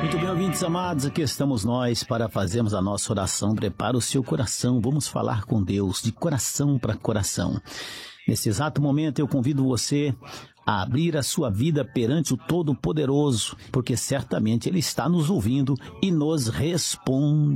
Muito bem, ouvintes amados, aqui estamos nós para fazermos a nossa oração. Prepara o seu coração, vamos falar com Deus de coração para coração. Nesse exato momento eu convido você a abrir a sua vida perante o Todo-Poderoso, porque certamente Ele está nos ouvindo e nos responde.